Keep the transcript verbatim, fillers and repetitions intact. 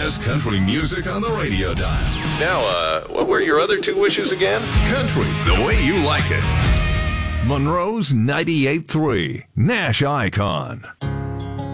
best country music on the radio dial. Now, uh, what were your other two wishes again? Country, the way you like it. Monroe's ninety-eight point three, Nash Icon.